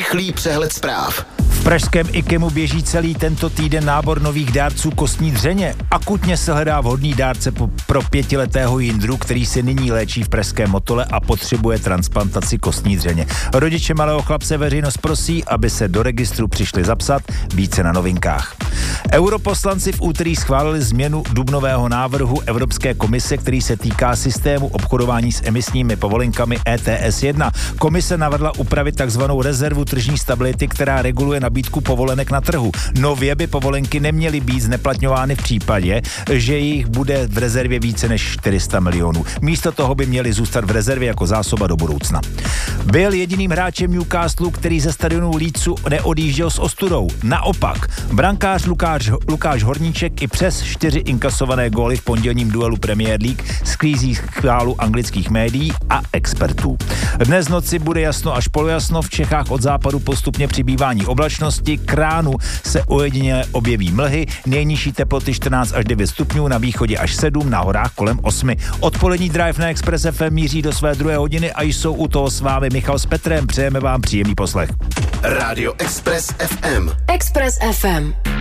rychlý přehled zpráv. V pražském IKEMu běží celý tento týden nábor nových dárců kostní dřeně. Akutně se hledá vhodný dárce pro 5letého Jindru, který se nyní léčí v pražském Motole a potřebuje transplantaci kostní dřeně. Rodiče malého chlapce veřejnost prosí, aby se do registru přišli zapsat. Více na Novinkách. Europoslanci v úterý schválili změnu dubnového návrhu Evropské komise, který se týká systému obchodování s emisními povolenkami ETS 1. Komise navrhla upravit takzvanou rezervu tržní stability, která reguluje nabídku povolenek na trhu. Nově by povolenky neměly být zneplatňovány v případě, že jich bude v rezervě více než 400 milionů. Místo toho by měly zůstat v rezervě jako zásoba do budoucna. Byl jediným hráčem Newcastlu, který ze stadionu Leedsu neodjížděl s ostudou. Naopak, brankář Lukáš Horníček i přes 4 inkasované góly v pondělním duelu Premier League sklízí chválu anglických médií a expertů. Dnes v noci bude jasno až polojasno, v Čechách od západu postupně přibývání oblačnosti, k ránu se ojediněle objeví mlhy, nejnižší teploty 14 až 9 stupňů, na východě až 7, na horách kolem 8. Odpolední drive na Express FM míří do své 2. hodiny a jsou u toho s vámi Michal s Petrem. Přejeme vám příjemný poslech. Rádio Express FM. Express FM.